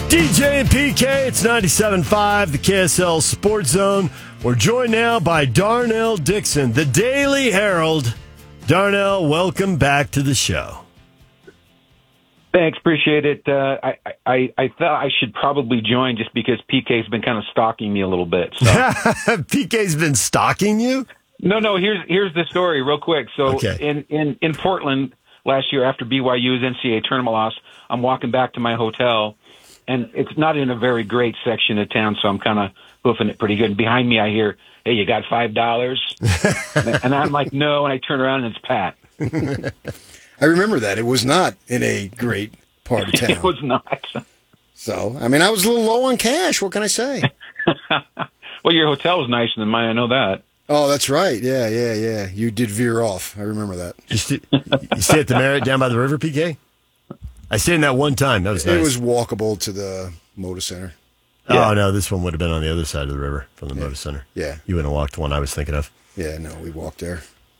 DJ and PK, it's 97.5, the KSL Sports Zone. We're joined now by Darnell Dixon, the Daily Herald. Darnell, welcome back to the show. Thanks, appreciate it. I thought I should probably join just because PK's been kind of stalking me a little bit. So. PK's been stalking you? No. Here's the story, real quick. So okay. in Portland last year, after BYU's NCAA tournament loss, I'm walking back to my hotel, and it's not in a very great section of town, so I'm kind of hoofing it pretty good. And behind me, I hear, "Hey, you got $5?" And I'm like, "No," and I turn around and it's Pat. I remember that. It was not in a great part of town. It was not. So, I mean, I was a little low on cash. What can I say? Well, your hotel was nicer than mine. I know that. Oh, that's right. Yeah. You did veer off. I remember that. You stay at the Marriott down by the river, PK? I stayed in that one time. That was nice. It was walkable to the Moda Center. Yeah. Oh, no, this one would have been on the other side of the river from the Moda Center. Yeah. You wouldn't have walked the one I was thinking of. Yeah, no, we walked there.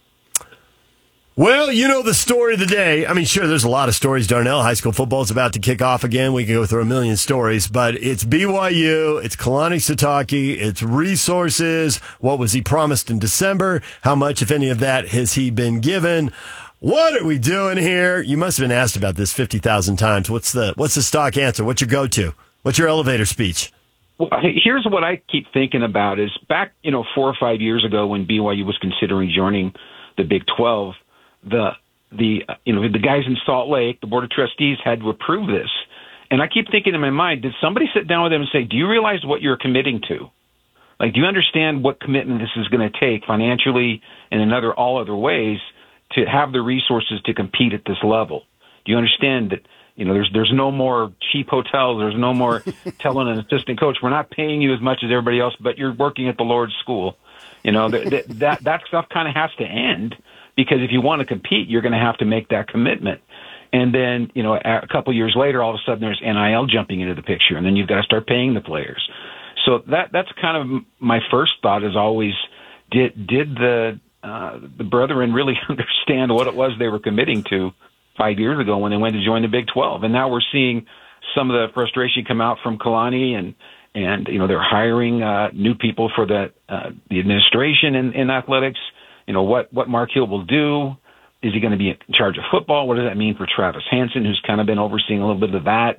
Well, you know the story of the day. I mean, sure, there's a lot of stories, Darnell. High school football is about to kick off again. We can go through a million stories, but it's BYU, it's Kalani Sitake, it's resources. What was he promised in December? How much, if any of that, has he been given? What are we doing here? You must have been asked about this 50,000 times. What's the stock answer? What's your go-to? What's your elevator speech? Well, here's what I keep thinking about is back, 4 or 5 years ago when BYU was considering joining the Big 12, the guys in Salt Lake, the Board of Trustees had to approve this. And I keep thinking in my mind, did somebody sit down with them and say, do you realize what you're committing to? Like, do you understand what commitment this is going to take financially and in all other ways to have the resources to compete at this level? Do you understand that, there's no more cheap hotels. There's no more telling an assistant coach, we're not paying you as much as everybody else, but you're working at the Lord's school. That stuff kind of has to end. Because if you want to compete, you're going to have to make that commitment. And then, a couple years later, all of a sudden there's NIL jumping into the picture, and then you've got to start paying the players. So that's kind of my first thought is always, did the brethren really understand what it was they were committing to 5 years ago when they went to join the Big 12? And now we're seeing some of the frustration come out from Kalani, and they're hiring new people for the administration in athletics. What Mark Hill will do. Is he going to be in charge of football? What does that mean for Travis Hansen, who's kind of been overseeing a little bit of that?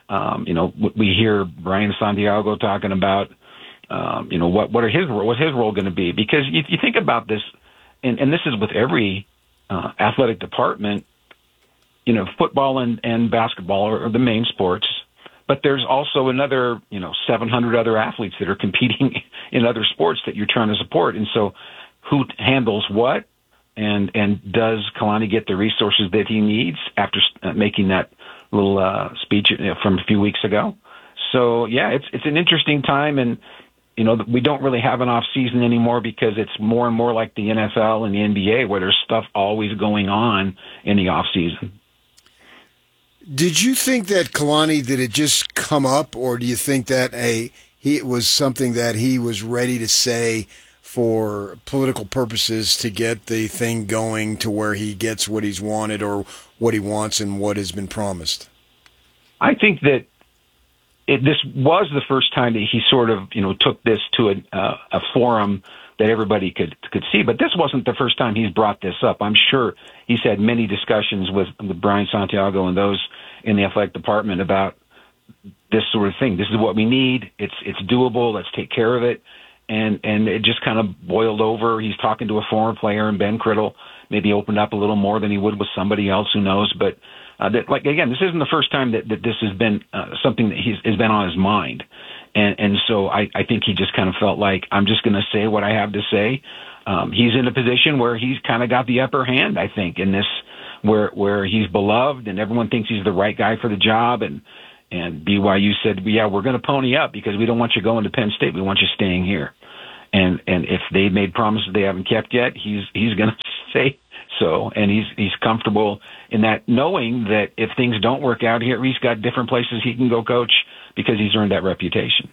We hear Brian Santiago talking about, what's his role going to be? Because you think about this, and this is with every athletic department, football and basketball are the main sports, but there's also another, 700 other athletes that are competing in other sports that you're trying to support. And so, who handles what, and does Kalani get the resources that he needs after making that little speech from a few weeks ago? So, yeah, it's an interesting time, and, we don't really have an off-season anymore because it's more and more like the NFL and the NBA where there's stuff always going on in the off-season. Did you think that Kalani, did it just come up, or do you think that it was something that he was ready to say for political purposes to get the thing going to where he gets what he's wanted or what he wants and what has been promised? I think that this was the first time that he sort of, took this to a forum that everybody could see. But this wasn't the first time he's brought this up. I'm sure he's had many discussions with Brian Santiago and those in the athletic department about this sort of thing. This is what we need. It's doable. Let's take care of it. And it just kind of boiled over. He's talking to a former player, and Ben Criddle maybe opened up a little more than he would with somebody else, who knows. But again, this isn't the first time that this has been something that has been on his mind. And so I think he just kind of felt like, I'm just going to say what I have to say. He's in a position where he's kind of got the upper hand, I think, in this, where he's beloved and everyone thinks he's the right guy for the job. And BYU said, yeah, we're going to pony up because we don't want you going to Penn State. We want you staying here. And if they made promises they haven't kept yet, he's going to say so. And he's comfortable in that, knowing that if things don't work out here, he's got different places he can go coach because he's earned that reputation.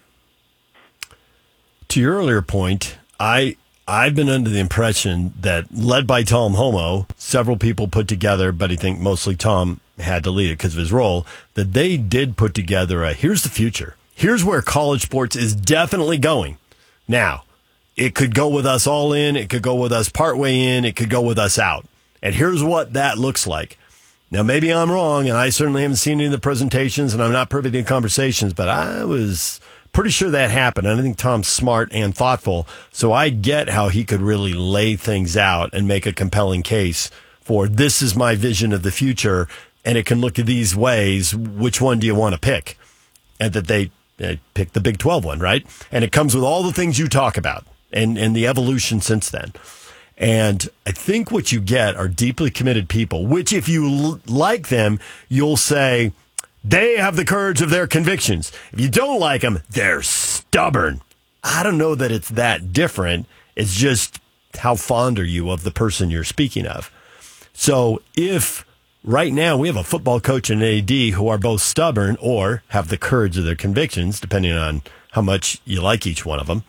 To your earlier point, I've been under the impression that, led by Tom Homo, several people put together, but I think mostly Tom had to lead it because of his role, that they did put together here's the future. Here's where college sports is definitely going. Now, it could go with us all in. It could go with us partway in. It could go with us out. And here's what that looks like. Now, maybe I'm wrong, and I certainly haven't seen any of the presentations, and I'm not privy to conversations, but I was pretty sure that happened. And I think Tom's smart and thoughtful, so I get how he could really lay things out and make a compelling case for this is my vision of the future, and it can look at these ways. Which one do you want to pick? And that they picked the Big 12 one, right? And it comes with all the things you talk about and the evolution since then. And I think what you get are deeply committed people, which if you like them, you'll say they have the courage of their convictions. If you don't like them, they're stubborn. I don't know that it's that different. It's just how fond are you of the person you're speaking of. So if right now we have a football coach and an AD who are both stubborn or have the courage of their convictions, depending on how much you like each one of them,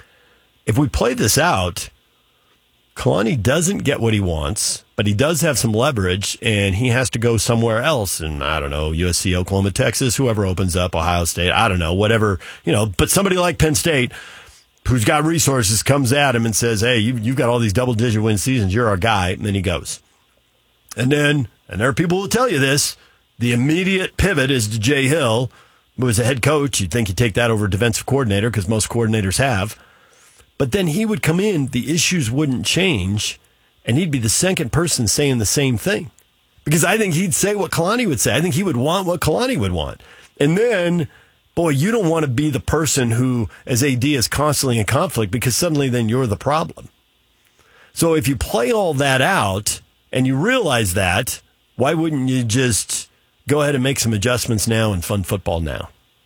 if we play this out, Kalani doesn't get what he wants, but he does have some leverage, and he has to go somewhere else. And I don't know, USC, Oklahoma, Texas, whoever opens up, Ohio State, I don't know, whatever, but somebody like Penn State who's got resources comes at him and says, hey, you've got all these double-digit win seasons, you're our guy, and then he goes. And there are people who will tell you this, the immediate pivot is to Jay Hill, who was a head coach. You'd think he'd take that over defensive coordinator because most coordinators have. But then he would come in, the issues wouldn't change, and he'd be the second person saying the same thing. Because I think he'd say what Kalani would say. I think he would want what Kalani would want. And then, boy, you don't want to be the person who, as AD, is constantly in conflict because suddenly then you're the problem. So if you play all that out and you realize that, why wouldn't you just go ahead and make some adjustments now and fund football now?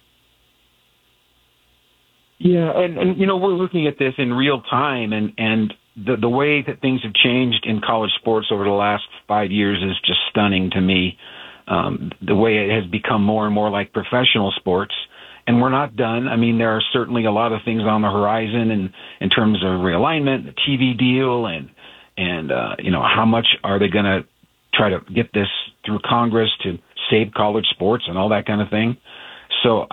Yeah, and we're looking at this in real time, and the way that things have changed in college sports over the last 5 years is just stunning to me. The way it has become more and more like professional sports, and we're not done. I mean, there are certainly a lot of things on the horizon, and in terms of realignment, the TV deal, and how much are they going to try to get this through Congress to save college sports and all that kind of thing. So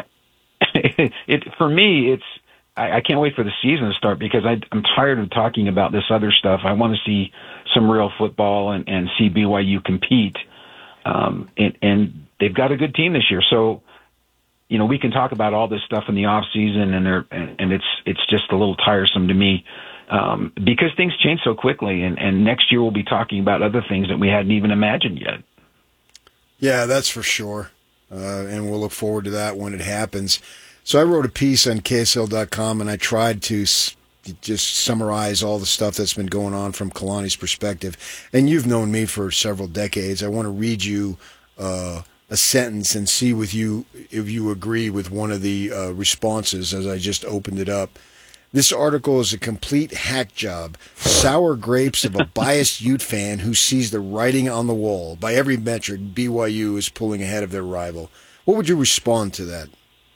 for me, I can't wait for the season to start because I'm tired of talking about this other stuff. I want to see some real football and see BYU compete. And they've got a good team this year. So, we can talk about all this stuff in the off season and it's just a little tiresome to me. Because things change so quickly and next year we'll be talking about other things that we hadn't even imagined yet. Yeah, that's for sure. And we'll look forward to that when it happens. So I wrote a piece on KSL.com, and I tried to just summarize all the stuff that's been going on from Kalani's perspective. And you've known me for several decades. I want to read you a sentence and see with you if you agree with one of the responses as I just opened it up. This article is a complete hack job, sour grapes of a biased Ute fan who sees the writing on the wall. By every metric, BYU is pulling ahead of their rival. What would you respond to that?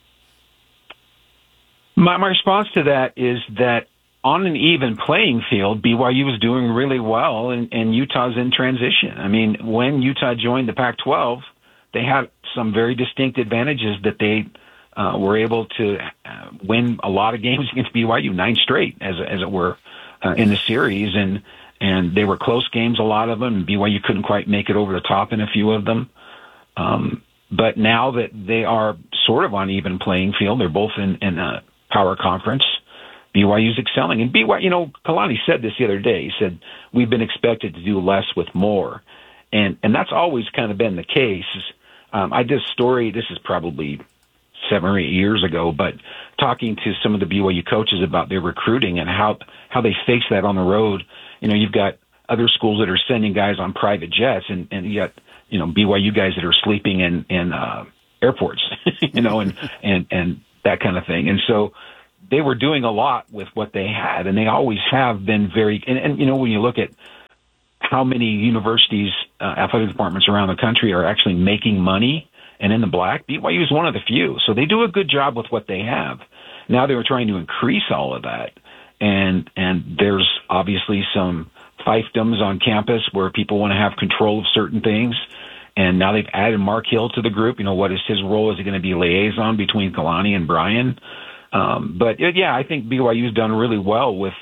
My response to that is that on an even playing field, BYU is doing really well, and Utah's in transition. I mean, when Utah joined the Pac-12, they had some very distinct advantages that they were able to win a lot of games against BYU, 9 straight, as it were, in the series, and they were close games, a lot of them. And BYU couldn't quite make it over the top in a few of them. But now that they are sort of on even playing field, they're both in a power conference. BYU's excelling, and BYU, Kalani said this the other day. He said we've been expected to do less with more, and that's always kind of been the case. I did a story. This is probably 7 or 8 years ago, but talking to some of the BYU coaches about their recruiting and how they face that on the road. You've got other schools that are sending guys on private jets, and you got BYU guys that are sleeping in airports, and that kind of thing. And so they were doing a lot with what they had, and they always have been very. And when you look at how many universities, athletic departments around the country are actually making money and in the black, BYU is one of the few. So they do a good job with what they have. Now they were trying to increase all of that, and there's obviously some fiefdoms on campus where people want to have control of certain things, And now they've added Mark Hill to the group. What is his role? Is he going to be liaison between Kalani and Brian? I think BYU's done really well with.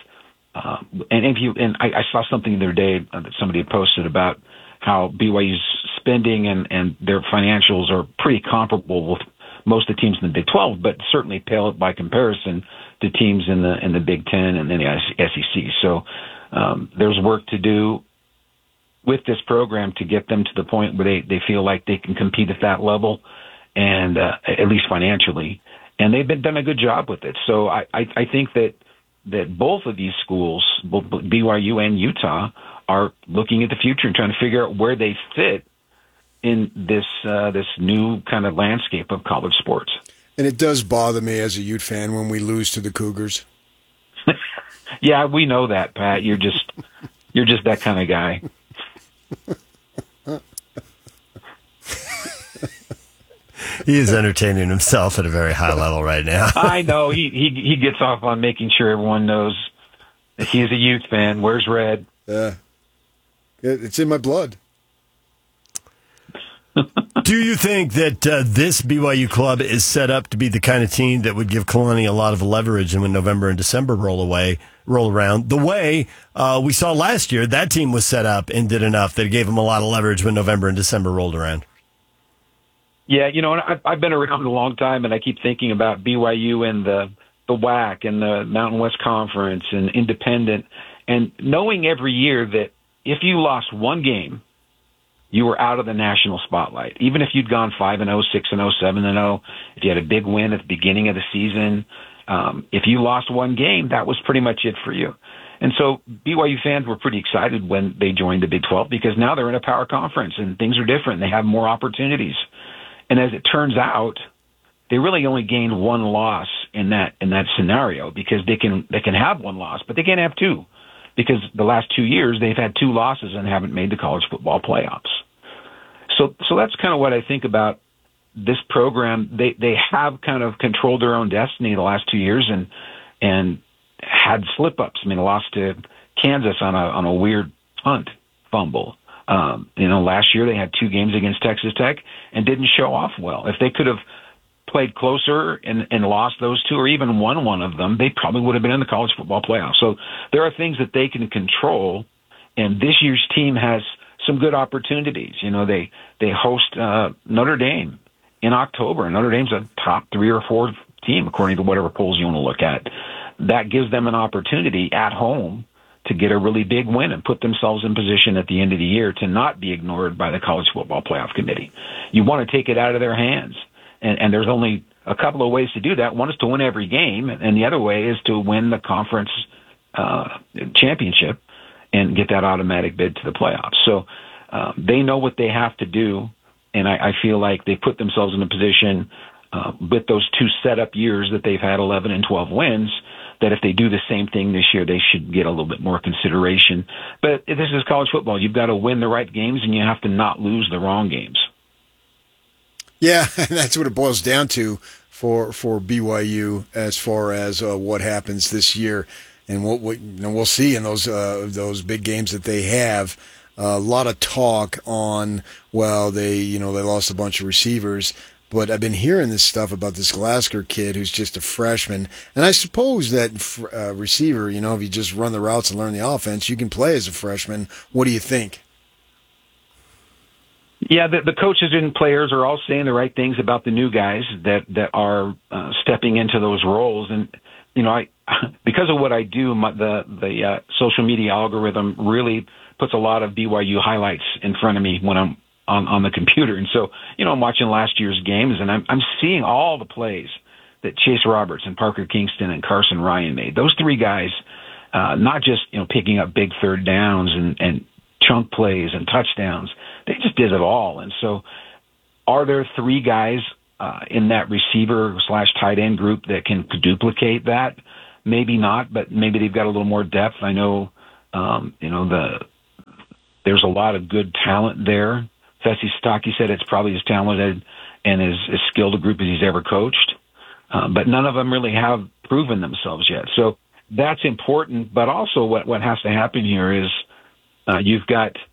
I saw something the other day that somebody had posted about how BYU's spending and their financials are pretty comparable with most of the teams in the Big 12, but certainly pale by comparison to teams in the Big 10 and then the SEC. So there's work to do with this program to get them to the point where they feel like they can compete at that level, and at least financially. And they've done a good job with it. So I think that both of these schools, both BYU and Utah, are looking at the future and trying to figure out where they fit in this new kind of landscape of college sports. And it does bother me as a Ute fan when we lose to the Cougars. Yeah, we know that, Pat. You're just that kind of guy. He is entertaining himself at a very high level right now. I know. He gets off on making sure everyone knows that he's a Ute fan. Wears red. It's in my blood. Do you think that this BYU club is set up to be the kind of team that would give Kalani a lot of leverage and when November and December roll around? The way we saw last year, that team was set up and did enough that it gave them a lot of leverage when November and December rolled around. Yeah, and I've been around a long time, and I keep thinking about BYU and the WAC and the Mountain West Conference and Independent, and knowing every year that if you lost one game, you were out of the national spotlight. Even if you'd gone 5-0, 6-0, 7-0, if you had a big win at the beginning of the season, if you lost one game, that was pretty much it for you. And so BYU fans were pretty excited when they joined the Big 12 because now they're in a power conference and things are different. They have more opportunities. And as it turns out, they really only gained one loss in that scenario because they can have one loss, but they can't have two because the last 2 years they've had two losses and haven't made the college football playoffs. So that's kind of what I think about this program. They have kind of controlled their own destiny the last 2 years and had slip ups. I mean, lost to Kansas on a weird punt fumble. Last year they had two games against Texas Tech and didn't show off well. If they could have played closer and lost those two or even won one of them, they probably would have been in the college football playoff. So there are things that they can control, and this year's team has some good opportunities. They host Notre Dame in October, and Notre Dame's a top 3 or 4 team according to whatever polls you want to look at. That gives them an opportunity at home to get a really big win and put themselves in position at the end of the year to not be ignored by the College Football Playoff Committee. You want to take it out of their hands. And there's only a couple of ways to do that. One is to win every game, and the other way is to win the conference championship and get that automatic bid to the playoffs. So they know what they have to do, and I feel like they put themselves in a position with those two setup years that they've had 11 and 12 wins, that if they do the same thing this year, they should get a little bit more consideration. But this is college football. You've got to win the right games, and you have to not lose the wrong games. Yeah, that's what it boils down to for BYU as far as what happens this year, and what we'll see in those big games that they have. A lot of talk on they lost a bunch of receivers. But I've been hearing this stuff about this Glasgow kid who's just a freshman. And I suppose that receiver, if you just run the routes and learn the offense, you can play as a freshman. What do you think? Yeah, the coaches and players are all saying the right things about the new guys that are stepping into those roles. And, I because of what I do, the social media algorithm really puts a lot of BYU highlights in front of me when I'm on the computer. And so, I'm watching last year's games and I'm seeing all the plays that Chase Roberts and Parker Kingston and Carson Ryan made. Those three guys, not just, picking up big third downs and chunk plays and touchdowns. They just did it all. And so are there three guys in that receiver/tight end group that can duplicate that? Maybe not, but maybe they've got a little more depth. I know, there's a lot of good talent there. Fesi Sitake said it's probably as talented and as skilled a group as he's ever coached. But none of them really have proven themselves yet. So that's important. But also what has to happen here is you've got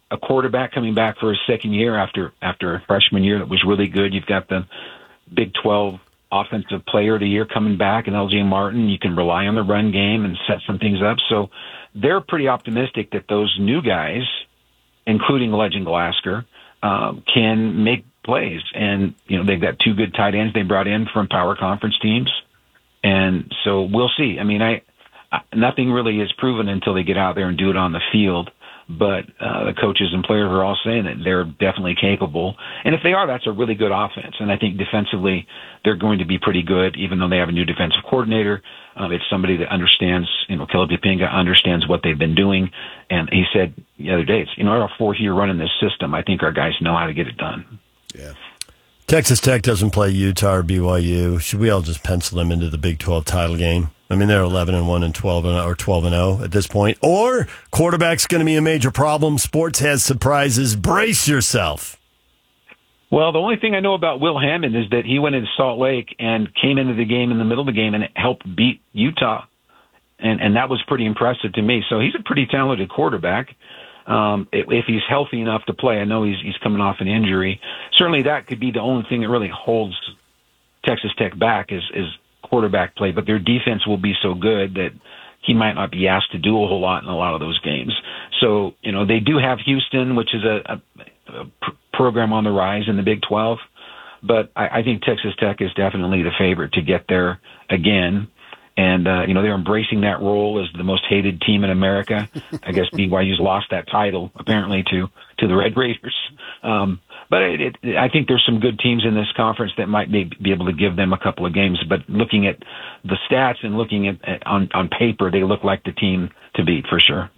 a quarterback coming back for his second year after a freshman year that was really good. You've got the Big 12 Offensive Player of the Year coming back in LJ Martin. You can rely on the run game and set some things up. So they're pretty optimistic that those new guys, including Legend Glasgow, can make plays. And, they've got two good tight ends they brought in from power conference teams. And so we'll see. I mean, nothing really is proven until they get out there and do it on the field. But the coaches and players are all saying that they're definitely capable. And if they are, that's a really good offense. And I think defensively, they're going to be pretty good, even though they have a new defensive coordinator. It's somebody that understands, Caleb Yapinga understands what they've been doing. And he said the other day, it's, our fourth year running this system. I think our guys know how to get it done. Yeah. Texas Tech doesn't play Utah or BYU. Should we all just pencil them into the Big 12 title game? I mean, they're 11-1 and 12-0 or 12-0 at this point. Or quarterback's going to be a major problem. Sports has surprises. Brace yourself. Well, the only thing I know about Will Hammond is that he went into Salt Lake and came into the game in the middle of the game and helped beat Utah. And that was pretty impressive to me. So he's a pretty talented quarterback. If he's healthy enough to play, I know he's coming off an injury. Certainly that could be the only thing that really holds Texas Tech back is quarterback play, but their defense will be so good that he might not be asked to do a whole lot in a lot of those games. So, they do have Houston, which is a program on the rise in the Big 12, but I think Texas Tech is definitely the favorite to get there again. And, they're embracing that role as the most hated team in America. I guess BYU's lost that title, apparently, to the Red Raiders. But I think there's some good teams in this conference that might be able to give them a couple of games. But looking at the stats and looking at on paper, they look like the team to beat for sure.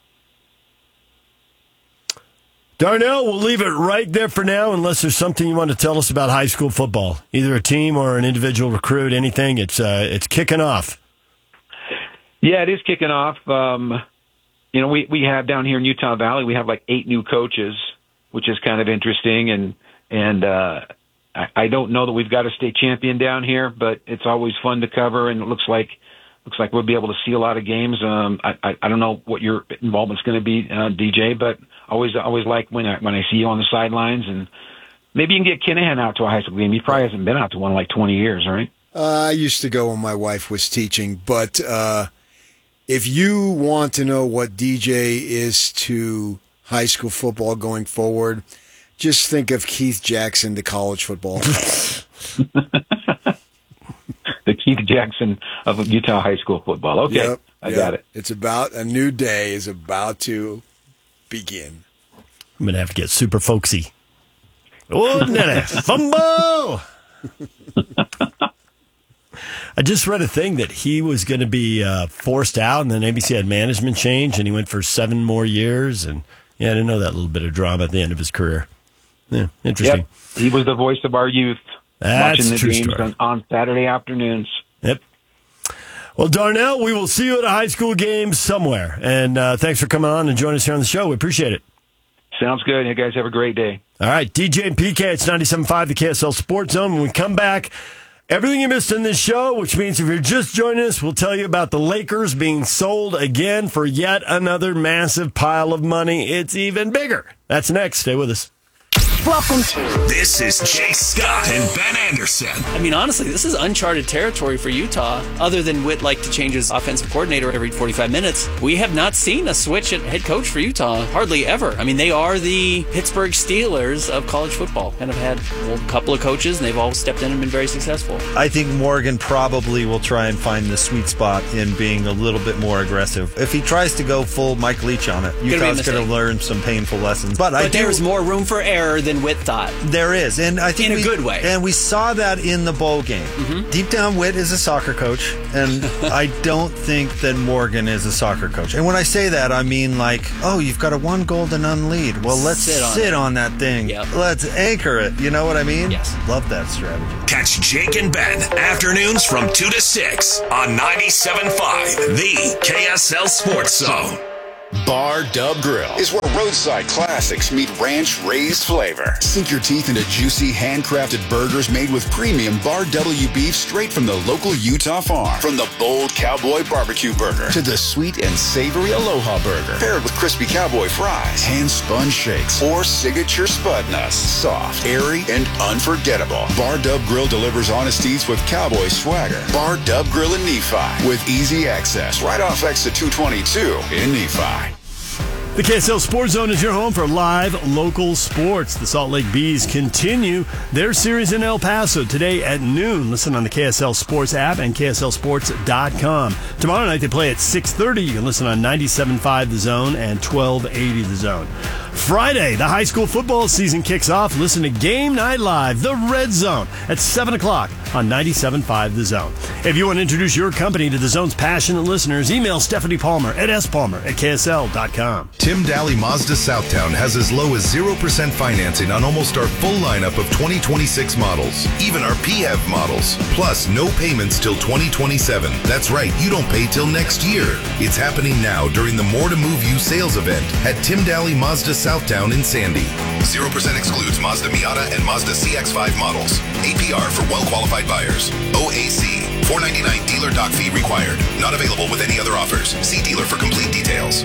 Darnell, we'll leave it right there for now, unless there's something you want to tell us about high school football, either a team or an individual recruit, anything. It's kicking off. Yeah, it is kicking off. We have down here in Utah Valley, we have like 8 new coaches, which is kind of interesting. And I don't know that we've got a state champion down here, but it's always fun to cover, and it looks like we'll be able to see a lot of games. I don't know what your involvement's going to be, DJ, but always like when I see you on the sidelines, and maybe you can get Kinahan out to a high school game. He probably hasn't been out to one in like 20 years, right? I used to go when my wife was teaching, but if you want to know what DJ is to high school football going forward, just think of Keith Jackson to college football. The Keith Jackson of Utah high school football. Okay, yep, I got it. It's about a new day is about to begin. I'm going to have to get super folksy. Wouldn't it? Fumble! I just read a thing that he was going to be forced out, and then ABC had management change, and he went for 7 more years. And I didn't know that little bit of drama at the end of his career. Yeah, interesting. Yep. He was the voice of our youth. That's watching the true games story. on Saturday afternoons. Yep. Well, Darnell, we will see you at a high school game somewhere. And thanks for coming on and joining us here on the show. We appreciate it. Sounds good. You guys have a great day. All right, DJ and PK, it's 97.5, the KSL Sports Zone. When we come back, everything you missed in this show, which means if you're just joining us, we'll tell you about the Lakers being sold again for yet another massive pile of money. It's even bigger. That's next. Stay with us. Welcome to. This is Jake Scott and Ben Anderson. I mean, honestly, this is uncharted territory for Utah. Other than Witt like to change his offensive coordinator every 45 minutes, we have not seen a switch at head coach for Utah, hardly ever. I mean, they are the Pittsburgh Steelers of college football. Kind of had a couple of coaches, and they've all stepped in and been very successful. I think Morgan probably will try and find the sweet spot in being a little bit more aggressive. If he tries to go full Mike Leach on it, Utah's going to learn some painful lessons. But there's more room for error than Witt thought. There is, and I think in a good way. And we saw that in the bowl game. Mm-hmm. Deep down, Witt is a soccer coach, and I don't think that Morgan is a soccer coach. And when I say that, I mean like, oh, you've got a 1-goal-to-none lead. Well, let's sit on that thing. Yep. Let's anchor it. You know what I mean? Yes. Love that strategy. Catch Jake and Ben afternoons from 2 to 6 on 97.5, the KSL Sports Zone. Bar Dub Grill is where roadside classics meet ranch-raised flavor. Sink your teeth into juicy, handcrafted burgers made with premium Bar W beef straight from the local Utah farm. From the bold cowboy barbecue burger to the sweet and savory Aloha burger, paired with crispy cowboy fries, hand-spun shakes, or signature spud nuts. Soft, airy, and unforgettable. Bar Dub Grill delivers honesties with cowboy swagger. Bar Dub Grill in Nephi with easy access right off exit 222 in Nephi. The KSL Sports Zone is your home for live local sports. The Salt Lake Bees continue their series in El Paso today at noon. Listen on the KSL Sports app and KSLSports.com. Tomorrow night they play at 6:30. You can listen on 97.5 The Zone and 1280 The Zone. Friday, the high school football season kicks off. Listen to Game Night Live, The Red Zone, at 7 o'clock on 97.5 The Zone. If you want to introduce your company to The Zone's passionate listeners, email Stephanie Palmer at spalmer@ksl.com. Tim Daly Mazda Southtown has as low as 0% financing on almost our full lineup of 2026 models, even our PHEV models, plus no payments till 2027. That's right, you don't pay till next year. It's happening now during the More to Move You sales event at Tim Daly Mazda Southtown in Sandy. 0% excludes Mazda Miata and Mazda CX-5 models. APR for well-qualified buyers. OAC. $499 dealer doc fee required. Not available with any other offers. See dealer for complete details.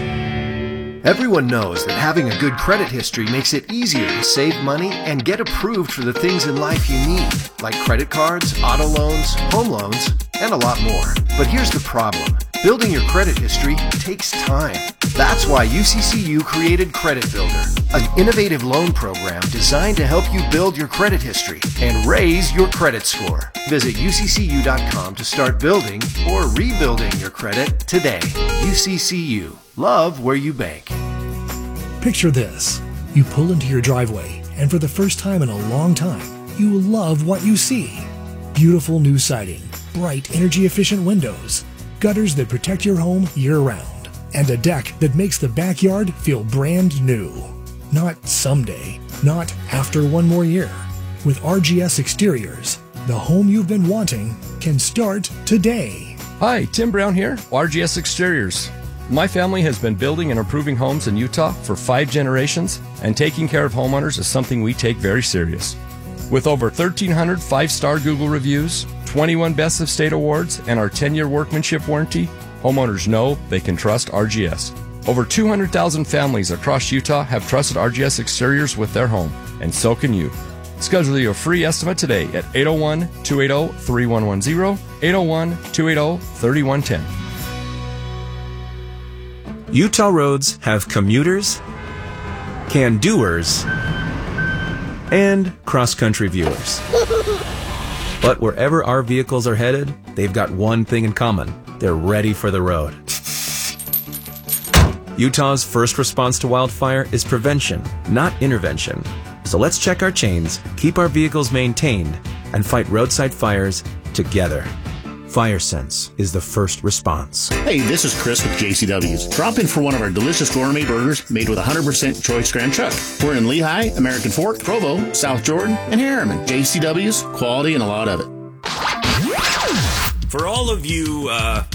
Everyone knows that having a good credit history makes it easier to save money and get approved for the things in life you need, like credit cards, auto loans, home loans, and a lot more. But here's the problem. Building your credit history takes time. That's why UCCU created Credit Builder, an innovative loan program designed to help you build your credit history and raise your credit score. Visit UCCU.com to start building or rebuilding your credit today. UCCU. Love where you bank. Picture this. You pull into your driveway, and for the first time in a long time, you will love what you see. Beautiful new siding, bright energy-efficient windows, gutters that protect your home year-round, and a deck that makes the backyard feel brand new. Not someday, not after one more year. With RGS Exteriors, the home you've been wanting can start today. Hi, Tim Brown here, RGS Exteriors. My family has been building and improving homes in Utah for 5 generations, and taking care of homeowners is something we take very serious. With over 1,300 5-star Google reviews, 21 Best of State awards, and our 10-year workmanship warranty, homeowners know they can trust RGS. Over 200,000 families across Utah have trusted RGS Exteriors with their home, and so can you. Schedule your free estimate today at 801-280-3110, 801-280-3110. Utah roads have commuters, can-doers, and cross-country viewers. But wherever our vehicles are headed, they've got one thing in common. They're ready for the road. Utah's first response to wildfire is prevention, not intervention. So let's check our chains, keep our vehicles maintained, and fight roadside fires together. FireSense is the first response. Hey, this is Chris with JCW's. Drop in for one of our delicious gourmet burgers made with 100% choice Grand Chuck. We're in Lehigh, American Fork, Provo, South Jordan, and Harriman. JCW's, quality and a lot of it. For all of you,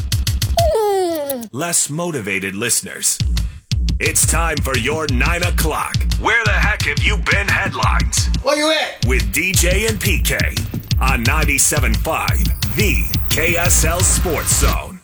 less motivated listeners, it's time for your 9 o'clock. Where the heck have you been headlines? Where you at? With DJ and PK on 97.5, the KSL Sports Zone.